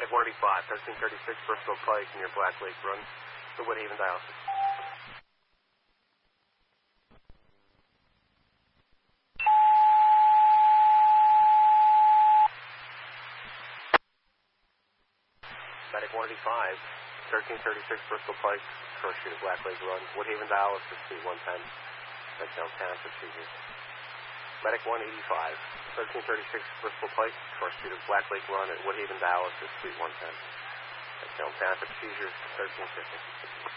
Medic 185, 1336 Bristol Pike near Black Lake Run to Woodhaven dialysis. Medic 185, 1336 Bristol Pike, First Street of Black Lake Run, Woodhaven dialysis, Suite 110. That's downtown procedures. Medic 185, 1336 Bristol Pike, First Street of Black Lake Run at Woodhaven dialysis, Suite 110. That's downtown procedures, 1350.